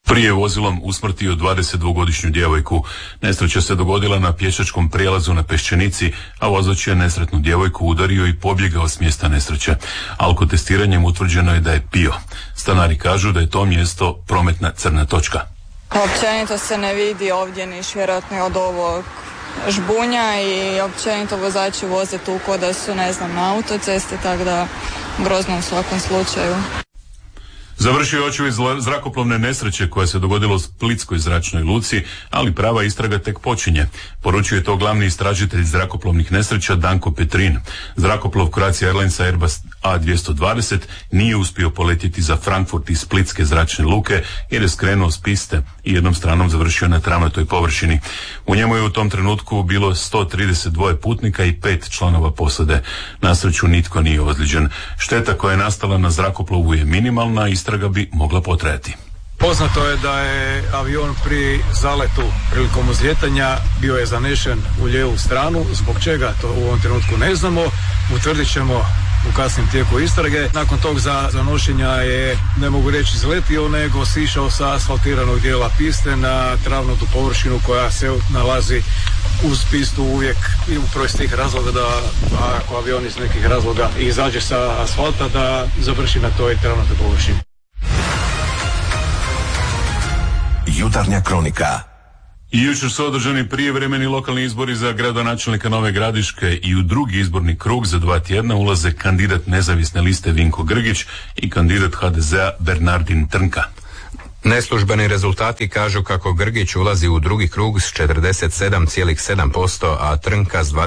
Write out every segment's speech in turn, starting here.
Prije vozilom usmrtio 22-godišnju djevojku. Nesreća se dogodila na pješačkom prijelazu na Peščenici, a vozač je nesretnu djevojku udario i pobjegao s mjesta nesreće. Alkotestiranjem utvrđeno je da je pio. Stanari kažu da je to mjesto prometna crna točka. Općenito se ne vidi ovdje niš vjerojatno od ovog žbunja i općenito vozači voze tu ko da su, na autocesti, tako da grozno u svakom slučaju. Završio je očevid zrakoplovne nesreće koja se dogodila u Splitskoj zračnoj luci, ali prava istraga tek počinje. Poručio je to glavni istražitelj zrakoplovnih nesreća Danko Petrin. Zrakoplov Croatia Airlinesa Airbus A220 nije uspio poletjeti za Frankfurt iz Splitske zračne luke jer je skrenuo s piste i jednom stranom završio na travnatoj površini. U njemu je u tom trenutku bilo 132 putnika i 5 članova posade. Na sreću nitko nije ozlijeđen. Šteta koja je nastala na zrakoplovu je minimalna, istraga bi mogla potrajati. Poznato je da je avion pri zaletu prilikom uzljetanja bio je zanešen u lijevu stranu. Zbog čega, to u ovom trenutku ne znamo. Utvrdit ćemo u kasnim tijeku istrage. Nakon tog zanošenja je, ne mogu reći izletio, nego sišao sa asfaltiranog dijela piste na travnatu površinu koja se nalazi uz pistu uvijek i upravo iz tih razloga da ako avion iz nekih razloga izađe sa asfalta da završi na toj travnatoj površini. Jutarnja kronika. I jučer su održani prijevremeni lokalni izbori za gradonačelnika Nove Gradiške i u drugi izborni krug za 2 tjedna ulaze kandidat nezavisne liste Vinko Grgić i kandidat HDZ-a Bernardin Trnka. Neslužbeni rezultati kažu kako Grgić ulazi u drugi krug s 47,7%, a Trnka s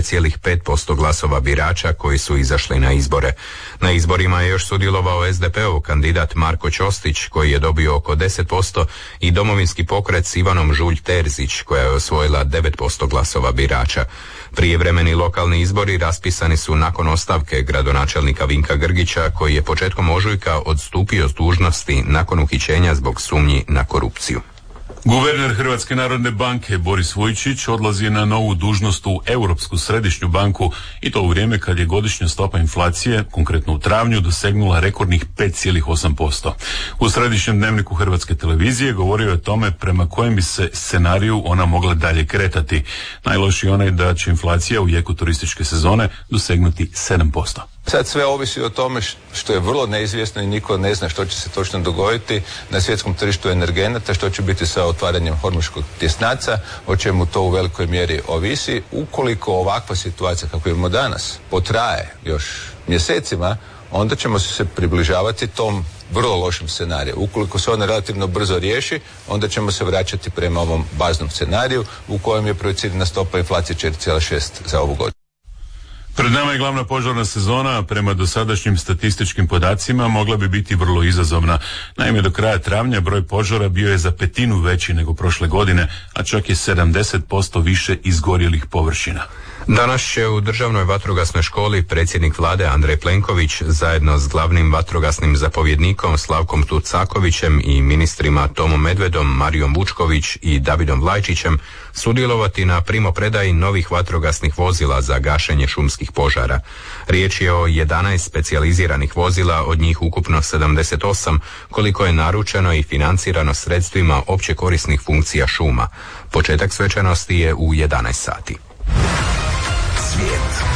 29,5% glasova birača koji su izašli na izbore. Na izborima je još sudjelovao SDP-ov kandidat Marko Ćostić koji je dobio oko 10% i Domovinski pokret s Ivanom Žulj-Terzić koja je osvojila 9% glasova birača. Prijevremeni lokalni izbori raspisani su nakon ostavke gradonačelnika Vinka Grgića koji je početkom ožujka odstupio s dužnosti nakon uhićenja zbog sumnji na korupciju. Guverner Hrvatske narodne banke Boris Vujčić odlazi na novu dužnost u Europsku središnju banku i to u vrijeme kad je godišnja stopa inflacije, konkretno u travnju, dosegnula rekordnih 5,8%. U središnjem dnevniku Hrvatske televizije govorio je o tome prema kojem bi se scenariju ona mogla dalje kretati. Najlošiji onaj da će inflacija u jeku turističke sezone dosegnuti 7%. Sad sve ovisi o tome što je vrlo neizvjesno i niko ne zna što će se točno dogoditi na svjetskom tržištu energenata, što će biti sa otvaranjem Hormuškog tjesnaca, o čemu to u velikoj mjeri ovisi. Ukoliko ovakva situacija kako imamo danas potraje još mjesecima, onda ćemo se približavati tom vrlo lošem scenariju. Ukoliko se ona relativno brzo riješi, onda ćemo se vraćati prema ovom baznom scenariju u kojem je projicirana stopa inflacije 4,6 za ovu godinu. Pred nama je glavna požarna sezona, a prema dosadašnjim statističkim podacima mogla bi biti vrlo izazovna. Naime, do kraja travnja broj požara bio je za 1/5 veći nego prošle godine, a čak je 70% više izgorjelih površina. Danas će u Državnoj vatrogasnoj školi predsjednik vlade Andrej Plenković zajedno s glavnim vatrogasnim zapovjednikom Slavkom Tucakovićem i ministrima Tomom Medvedom, Marijom Vučković i Davidom Vlajčićem sudjelovati na primopredaji novih vatrogasnih vozila za gašenje šumskih požara. Riječ je o 11 specijaliziranih vozila, od njih ukupno 78, koliko je naručeno i financirano sredstvima opće korisnih funkcija šuma. Početak svečanosti je u 11 sati. Svijet.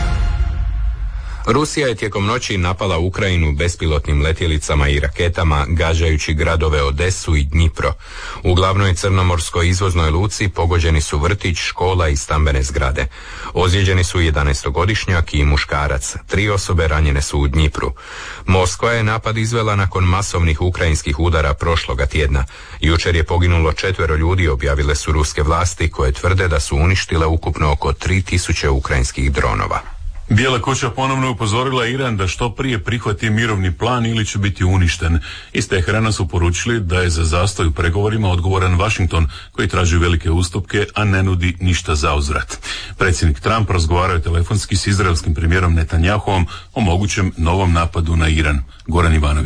Rusija je tijekom noći napala Ukrajinu bespilotnim letjelicama i raketama, gađajući gradove Odesu i Dnipro. U glavnoj crnomorskoj izvoznoj luci pogođeni su vrtić, škola i stambene zgrade. Ozlijeđeni su 11-godišnjak i muškarac. 3 osobe ranjene su u Dnipru. Moskva je napad izvela nakon masovnih ukrajinskih udara prošloga tjedna. Jučer je poginulo 4 ljudi, objavile su ruske vlasti koje tvrde da su uništile ukupno oko 3000 ukrajinskih dronova. Bijela kuća ponovno upozorila Iran da što prije prihvati mirovni plan ili će biti uništen. Iz Teherana su poručili da je za zastoj u pregovorima odgovoran Washington, koji traži velike ustupke, a ne nudi ništa za uzvrat. Predsjednik Trump razgovarao je telefonski s izraelskim premijerom Netanjahuom o mogućem novom napadu na Iran. Goran Ivanović.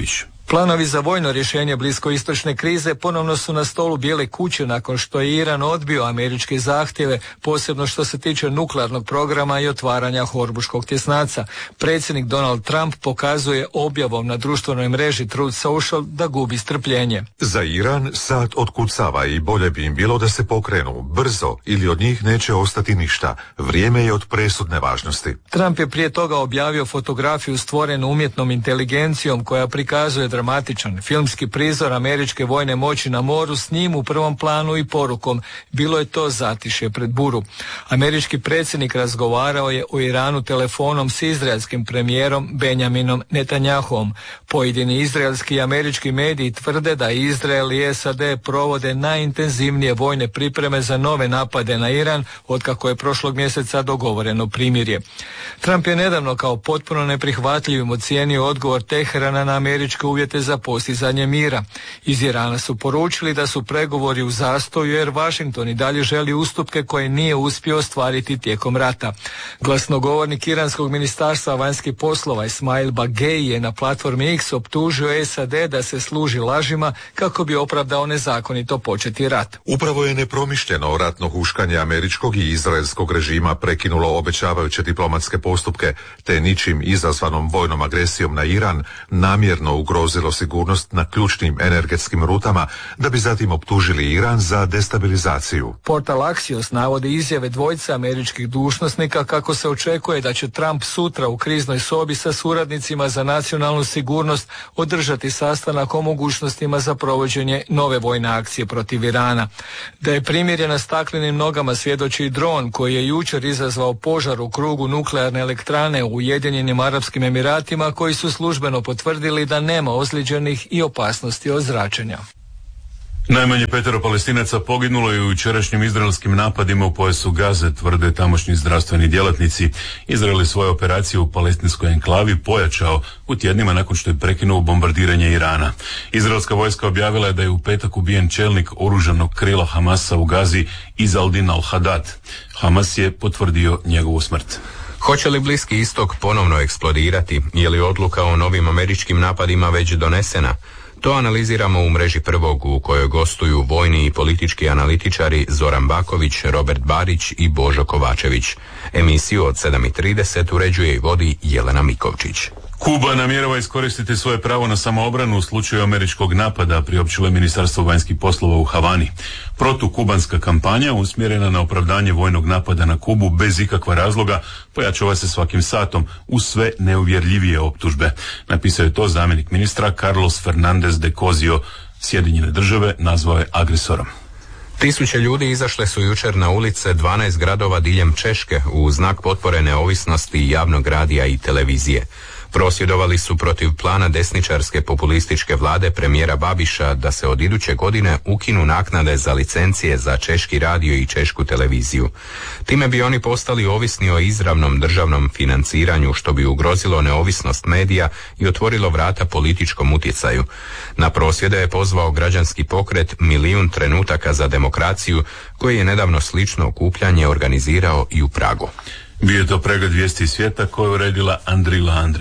Planovi za vojno rješenje bliskoistočne krize ponovno su na stolu Bijele kuće nakon što je Iran odbio američke zahtjeve, posebno što se tiče nuklearnog programa i otvaranja Hormuškog tjesnaca. Predsjednik Donald Trump pokazuje objavom na društvenoj mreži Truth Social da gubi strpljenje. Za Iran sad otkucava i bolje bi im bilo da se pokrenu brzo ili od njih neće ostati ništa. Vrijeme je od presudne važnosti. Trump je prije toga objavio fotografiju stvorenu umjetnom inteligencijom koja prikazuje dramatičan filmski prizor američke vojne moći na moru s njim u prvom planu i porukom: bilo je to zatišje pred buru. Američki predsjednik razgovarao je o Iranu telefonom s izraelskim premijerom Benjaminom Netanjahuom. Pojedini izraelski i američki mediji tvrde da Izrael i SAD provode najintenzivnije vojne pripreme za nove napade na Iran otkako je prošlog mjeseca dogovoreno primirje. Trump je nedavno kao potpuno neprihvatljivim ocijenio odgovor Teherana na američke uvjete za postizanje mira. Iz Irana su poručili da su pregovori u zastoju jer Washington i dalje želi ustupke koje nije uspio ostvariti tijekom rata. Glasnogovornik iranskog ministarstva vanjskih poslova Ismail Bagei je na platformi X optužio SAD da se služi lažima kako bi opravdao nezakonito početi rat. Upravo je nepromišljeno ratno huškanje američkog i izraelskog režima prekinulo obećavajuće diplomatske postupke, te ničim izazvanom vojnom agresijom na Iran namjerno ugrozilo sigurnost na ključnim energetskim rutama, da bi zatim optužili Iran za destabilizaciju. Portal Axios navodi izjave dvojice američkih dužnosnika kako se očekuje da će Trump sutra u kriznoj sobi sa suradnicima za nacionalnu sigurnost održati sastanak o mogućnostima za provođenje nove vojne akcije protiv Irana. Da je primirje na staklenim nogama svjedoči i dron koji je jučer izazvao požar u krugu nuklearne elektrane u Ujedinjenim Arapskim Emiratima, koji su službeno potvrdili da nema ozlijeđenih i opasnosti od zračenja. Najmanje 5 Palestinaca poginulo je u jučerašnjim izraelskim napadima u pojasu Gaze, tvrde tamošnji zdravstveni djelatnici. Izrael je svoje operacije u palestinskoj enklavi pojačao u tjednima nakon što je prekinuo bombardiranje Irana. Izraelska vojska objavila je da je u petak ubijen čelnik oružanog krila Hamasa u Gazi, Izaldin al-Hadad. Hamas je potvrdio njegovu smrt. Hoće li Bliski istok ponovno eksplodirati? Je li odluka o novim američkim napadima već donesena? To analiziramo u mreži Prvog, u kojoj gostuju vojni i politički analitičari Zoran Baković, Robert Barić i Božo Kovačević. Emisiju od 7:30 uređuje i vodi Jelena Mikovčić. Kuba namjerava iskoristiti svoje pravo na samoobranu u slučaju američkog napada, priopćilo je Ministarstvo vanjskih poslova u Havani. Protukubanska kampanja usmjerena na opravdanje vojnog napada na Kubu bez ikakva razloga pojačava se svakim satom uz sve neuvjerljivije optužbe. Napisao je to zamjenik ministra Carlos Fernandez de Cosio. Sjedinjene države nazvao je agresorom. Tisuće ljudi izašle su jučer na ulice 12 gradova diljem Češke u znak potpore neovisnosti javnog radija i televizije. Prosvjedovali su protiv plana desničarske populističke vlade premijera Babiša da se od iduće godine ukinu naknade za licencije za češki radio i češku televiziju. Time bi oni postali ovisni o izravnom državnom financiranju, što bi ugrozilo neovisnost medija i otvorilo vrata političkom utjecaju. Na prosvjede je pozvao građanski pokret Milijun trenutaka za demokraciju, koji je nedavno slično okupljanje organizirao i u Pragu. Bio je to pregled vijesti iz svijeta koju je uredila Andrila Andri.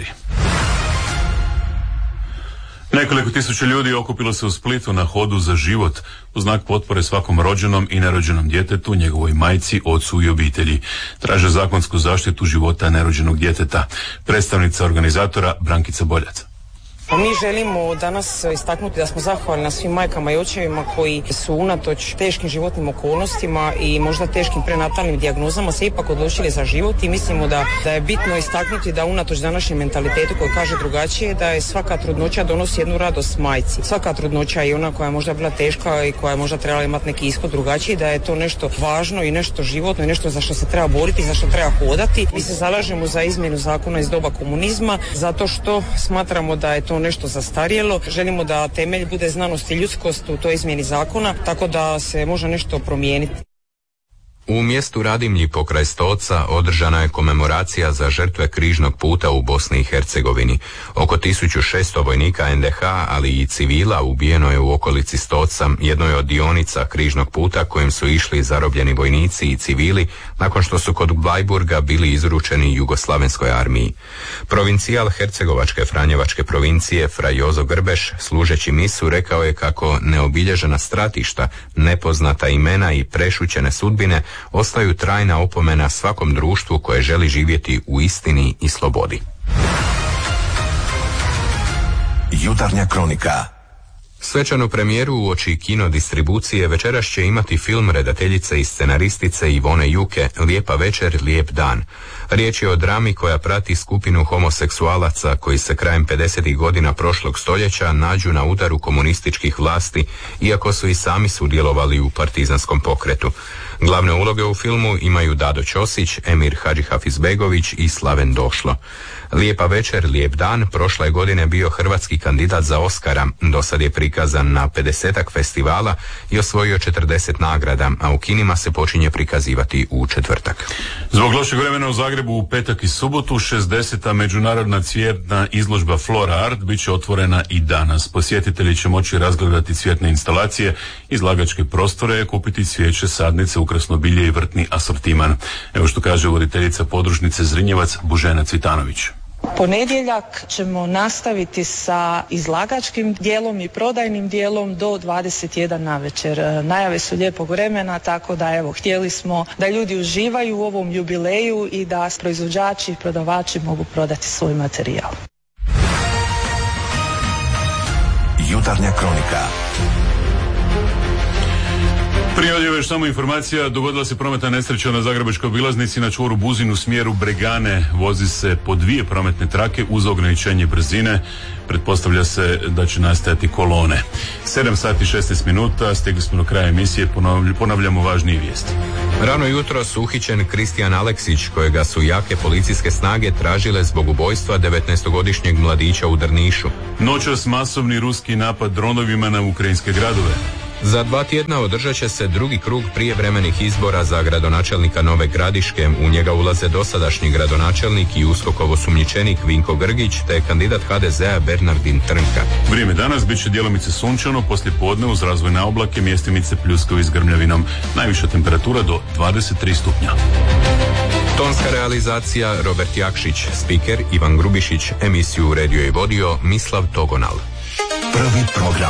Nekoliko tisuća ljudi okupilo se u Splitu na hodu za život u znak potpore svakom rođenom i nerođenom djetetu, njegovoj majci, ocu i obitelji. Traže zakonsku zaštitu života nerođenog djeteta. Predstavnica organizatora Brankica Boljac. Mi želimo danas istaknuti da smo zahvalni na svim majkama i očevima koji su unatoč teškim životnim okolnostima i možda teškim prenatalnim dijagnozama se ipak odlučili za život i mislimo da je bitno istaknuti da unatoč današnjem mentalitetu koji kaže drugačije, da je svaka trudnoća donosi jednu radost majci. Svaka trudnoća je ona koja je možda bila teška i koja je možda trebala imati neki ishod drugačiji, da je to nešto važno i nešto životno i nešto za što se treba boriti, za što treba hodati. Mi se zalažemo za izmjenu zakona iz doba komunizma zato što smatramo da je to nešto zastarjelo. Želimo da temelj bude znanost i ljudskost u toj izmjeni zakona, tako da se može nešto promijeniti. U mjestu Radimlji pokraj Stoca održana je komemoracija za žrtve križnog puta u Bosni i Hercegovini. Oko 1600 vojnika NDH, ali i civila ubijeno je u okolici Stoca, jednoj od dionica križnog puta kojim su išli zarobljeni vojnici i civili nakon što su kod Blajburga bili izručeni Jugoslavenskoj armiji. Provincijal Hercegovačke Franjevačke provincije Fra Jozo Grbeš, služeći misu, rekao je kako neobilježena stratišta, nepoznata imena i prešućene sudbine ostaju trajna opomena svakom društvu koje želi živjeti u istini i slobodi. Jutarnja kronika. Svečanu premijeru uoči kino distribucije večeras će imati film redateljice i scenaristice Ivone Juke Lijepa večer, lijep dan. Riječ je o drami koja prati skupinu homoseksualaca koji se krajem 50. godina prošlog stoljeća nađu na udaru komunističkih vlasti, iako su i sami sudjelovali u partizanskom pokretu. Glavne uloge u filmu imaju Dado Ćosić, Emir Hadžihafizbegović i Slaven Došlo. Lijepa večer, lijep dan prošle je godine bio hrvatski kandidat za Oskara. Dosad je prikazan na 50-ak festivala i osvojio 40 nagrada, a u kinima se počinje prikazivati u četvrtak. Zbog lošeg vremena u Zagrebu u petak i subotu 60. međunarodna cvjetna izložba Flora Art bit će otvorena i danas. Posjetitelji će moći razgledati cvjetne instalacije, izlagačke prostore, kupiti cvijeće, sadnice, ukrasno bilje i vrtni asortiman. Evo što kaže voditeljica podružnice Zrinjevac Božena Cvitanović. Ponedjeljak ćemo nastaviti sa izlagačkim dijelom i prodajnim dijelom do 21 navečer. Najave su lijepog vremena, tako da evo, htjeli smo da ljudi uživaju u ovom jubileju i da proizvođači i prodavači mogu prodati svoj materijal. Jutarnja kronika. Prije ovdje još samo informacija, dogodila se prometna nesreća na zagrebačkoj obilaznici na čvoru Buzin u smjeru Bregane. Vozi se po 2 prometne trake uz ograničenje brzine. Pretpostavlja se da će nastajati kolone. 7 sati 16 minuta, stigli smo do kraja emisije, ponavljamo važnije vijesti. Rano jutro su uhićen Kristijan Aleksić, kojega su jake policijske snage tražile zbog ubojstva 19-godišnjeg mladića u Drnišu. Noćas masovni ruski napad dronovima na ukrajinske gradove. Za 2 tjedna održat će se drugi krug prijevremenih izbora za gradonačelnika Nove Gradiške. U njega ulaze dosadašnji gradonačelnik i USKOK-ov osumnjičenik Vinko Grgić te kandidat HDZ-a Bernardin Trnka. Vrijeme danas bit će djelomice sunčano, poslije podne uz razvojne oblake, mjestimice pljuskaju s grmljavinom. Najviša temperatura do 23 stupnja. Tonska realizacija Robert Jakšić, spiker Ivan Grubišić, emisiju uredio i vodio Mislav Togonal. Prvi program.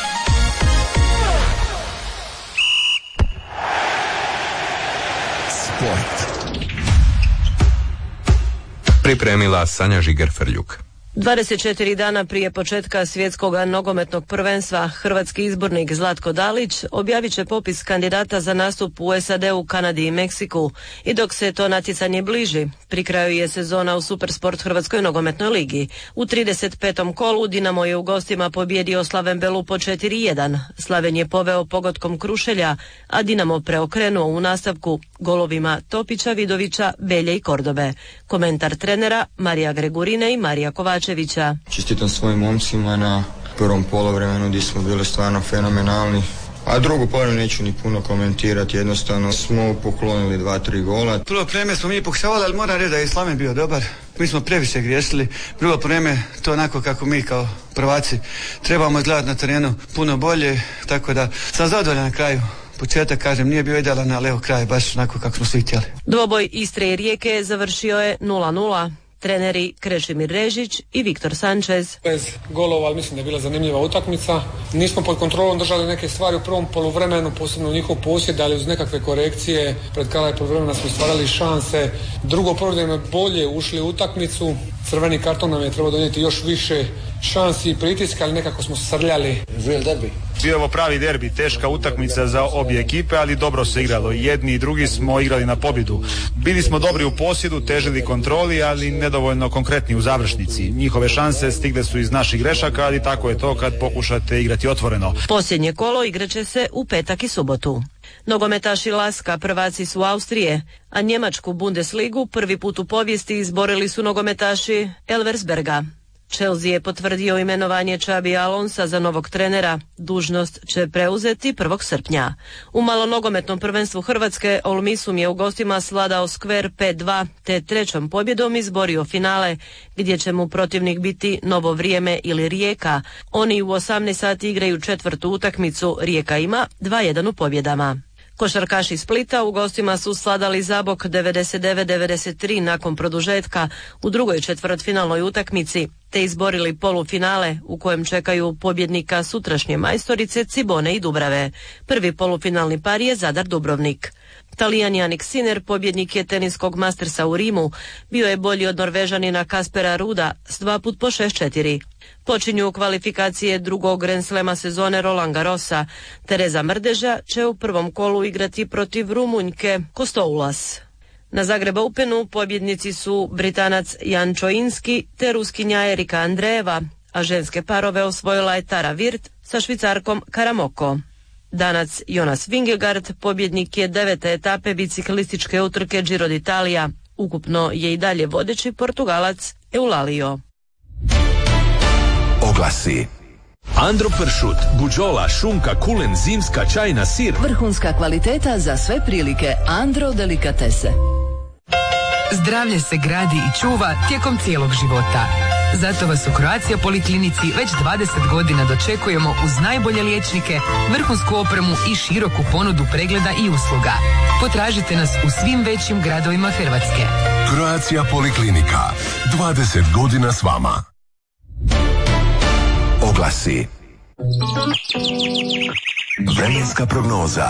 Pripremila Sanja Žiger-Frljuk. 24 dana prije početka svjetskog nogometnog prvenstva hrvatski izbornik Zlatko Dalić objavit će popis kandidata za nastup u SAD-u, Kanadi i Meksiku. I dok se to natjecanje bliži, pri kraju je sezona u Supersport Hrvatskoj nogometnoj ligi. U 35. kolu Dinamo je u gostima pobjedio Slaven Belu po 4-1. Slaven je poveo pogodkom Krušelja, a Dinamo preokrenuo u nastavku golovima Topića, Vidovića, Belje i Kordobe. Komentar trenera Marija Gregurine i Marija Kovačevića. Čestitam svojim momcima na prvom poluvremenu gdje smo bili stvarno fenomenalni. A drugu polu neću ni puno komentirati, jednostavno smo poklonili 2-3 gola. Prvo vreme smo mi pokušavali, ali moram reći da je Slaven bio dobar. Mi smo previše griješili. Drugo vreme to onako kako mi kao prvaci trebamo izgledati na terenu puno bolje, tako da sam zadovoljan na kraju. Početak, kažem, nije bio idealan, ali evo kraj baš onako kako smo svi htjeli. Dvoboj Istre i Rijeke završio je 0-0. Treneri Krešimir Režić i Viktor Sanchez. Bez golova, ali mislim da je bila zanimljiva utakmica. Nismo pod kontrolom držali neke stvari u prvom poluvremenu, posebno njihov posjed, ali uz nekakve korekcije. Pred kraj poluvremena smo stvarali šanse. Drugo poluvreme bolje ušli u utakmicu. Crveni karton nam je trebao donijeti još više šansi i pritiska, ali nekako smo srljali. Real derby. Bio je ovo pravi derbi, teška utakmica za obje ekipe, ali dobro se igralo. Jedni i drugi smo igrali na pobjedu. Bili smo dobri u posjedu, težili kontroli, ali nedovoljno konkretni u završnici. Njihove šanse stigle su iz naših grešaka, ali tako je to kad pokušate igrati otvoreno. Posljednje kolo igraće se u petak i subotu. Nogometaši Laska prvaci su Austrije, a njemačku Bundesligu prvi put u povijesti izborili su nogometaši Elversberga. Chelsea je potvrdio imenovanje Xabi Alonsa za novog trenera. Dužnost će preuzeti 1. srpnja. U malonogometnom prvenstvu Hrvatske Olmisum je u gostima sladao Skver 5-2 te trećom pobjedom izborio finale gdje će mu protivnik biti Novo Vrijeme ili Rijeka. Oni u 18 sati igraju četvrtu utakmicu. Rijeka ima 2-1 u pobjedama. Košarkaši Splita u gostima su sladali Zabok 99-93 nakon produžetka u drugoj četvrtfinalnoj utakmici, te izborili polufinale u kojem čekaju pobjednika sutrašnje majstorice Cibone i Dubrave. Prvi polufinalni par je Zadar Dubrovnik. Talijan Jannik Sinner, pobjednik je teniskog Mastersa u Rimu, bio je bolji od Norvežanina Kaspera Ruda s 2 po 6-4. Počinju kvalifikacije drugog Grand Slema sezone Roland Garrosa. Tereza Mrdeža će u prvom kolu igrati protiv Rumunjke Kostoulas. Na Zagreb Openu pobjednici su Britanac Jan Čojinski te Ruskinja Erika Andreeva, a ženske parove osvojila je Tara Virt sa Švicarkom Karamoko. Danac Jonas Vingegaard pobjednik je 9. etape biciklističke utrke Giro d'Italia. Ukupno je i dalje vodeći Portugalac Eulalio. Oglasi. Andro pršut, buđola, šunka, kulen, zimska, čajna, sir. Vrhunska kvaliteta za sve prilike. Andro delikatese. Zdravlje se gradi i čuva tijekom cijelog života. Zato vas u Croatia Poliklinici već 20 godina dočekujemo uz najbolje liječnike, vrhunsku opremu i široku ponudu pregleda i usluga. Potražite nas u svim većim gradovima Hrvatske. Croatia Poliklinika. 20 godina s vama. Oglasi. Vremenska prognoza.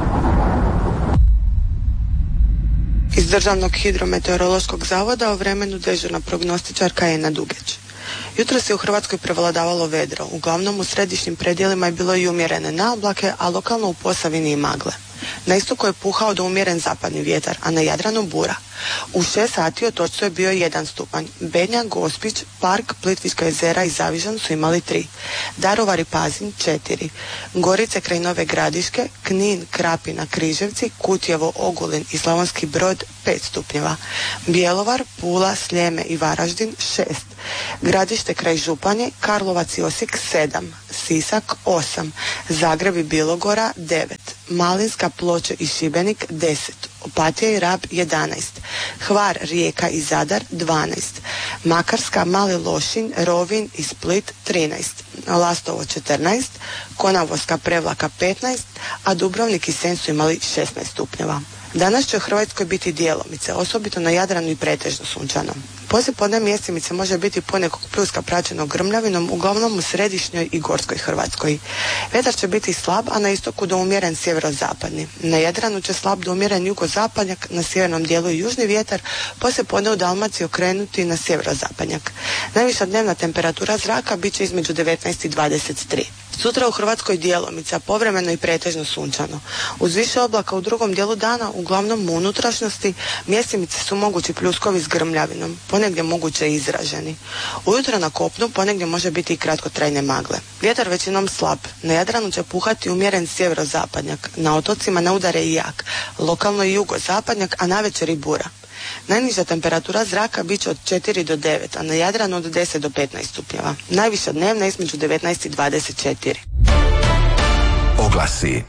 Iz Državnog hidrometeorološkog zavoda o vremenu dežurna prognostičarka Ena Dugeć. Jutros je u Hrvatskoj prevladavalo vedro. Uglavnom u središnjim predjelima je bilo i umjerene naoblake, a lokalno u Posavini i magle. Na istoku je puhao do umjeren zapadni vjetar, a na Jadranu bura. U 6 sati otočcu je bio 1 stupanj. Bednja, Gospić, Park, Plitvička jezera i Zavižan su imali 3. Daruvar i Pazin 4. Gorice kraj Nove Gradiške, Knin, Krapina, Križevci, Kutjevo, Ogulin i Slavonski Brod 5 stupnjeva. Bjelovar, Pula, Sljeme i Varaždin 6. Gradište kraj Županje, Karlovac i Osijek 7. Sisak 8. Zagreb i Bilogora 9. Malinska, Ploče i Šibenik 10. Opatija i Rab 11. Hvar, Rijeka i Zadar 12. Makarska, Mali Lošinj, Rovinj i Split 13. Lastovo 14. Konavoska, Prevlaka 15. A Dubrovnik i Senj su imali 16 stupnjeva. Danas će u Hrvatskoj biti djelomice, osobito na Jadranu i pretežno sunčano. Poslijepodne mjesimice može biti ponekog pljuska praćeno grmljavinom, uglavnom u središnjoj i gorskoj Hrvatskoj. Vjetar će biti slab, a na istoku do umjeren sjeverozapadni. Na Jadranu će slab do umjeren jugozapadnjak, na sjevernom dijelu i južni vjetar, poslijepodne u Dalmaciji okrenuti na sjeverozapadnjak. Najviša dnevna temperatura zraka bit će između 19 i 23. Sutra u Hrvatskoj djelomica, povremeno i pretežno sunčano. Uz više oblaka u drugom dijelu dana, uglavnom u unutrašnjosti, mjesimice su mogući pljuskovi s grmljavinom, ponegdje moguće izraženi. Ujutro na kopnu ponegdje može biti i kratkotrajne magle. Vjetar većinom slab. Na Jadranu će puhati umjeren sjeverozapadnjak. Na otocima ne udare i jak. Lokalno i jugozapadnjak, a navečer i bura. Najniža temperatura zraka bit će od 4 do 9, a na Jadranu od 10 do 15 stupnjeva. Najviša dnevna između 19 i 24. Oglasi.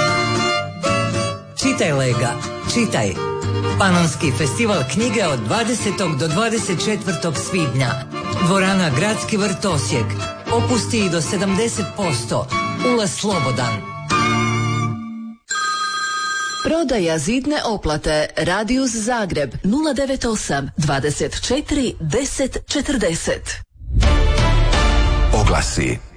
Čitaj Lega, čitaj. Panonski festival knjige od 20. do 24. svibnja. Dvorana Gradski vrt Osijek. Opusti i do 70%. Ulaz slobodan. Prodaja zidne oplate. Radius Zagreb 098 24 10 40. Oglasi.